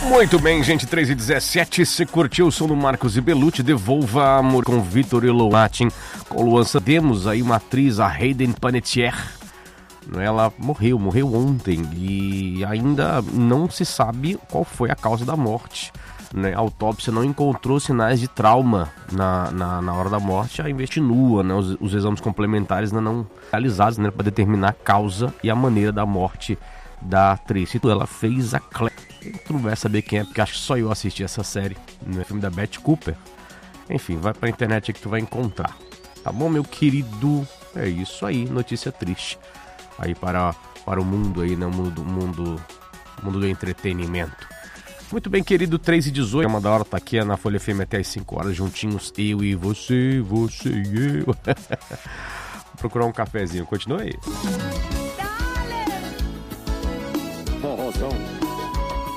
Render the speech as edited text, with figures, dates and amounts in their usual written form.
Muito bem, gente, 3h17, você curtiu o som do Marcos e Belucci, Devolva Amor com Vitor e Loatin, com Luan Santana. Temos aí uma atriz, a Hayden Panettiere, ela morreu ontem e ainda não se sabe qual foi a causa da morte. A autópsia não encontrou sinais de trauma na hora da morte, a continua, os exames complementares ainda não realizados para determinar a causa e a maneira da morte da atriz. Ela fez a Claire. Tu não vai saber quem é, porque acho que só eu assisti essa série, no filme da Betty Cooper. Enfim, vai pra internet aí que tu vai encontrar. Tá bom, meu querido? É isso aí, notícia triste. Aí para o mundo aí, o mundo do entretenimento. Muito bem, querido, 3h18. Uma da hora tá aqui na Folha FM até as 5 horas, juntinhos, eu e você e eu. Vou procurar um cafezinho, continua aí.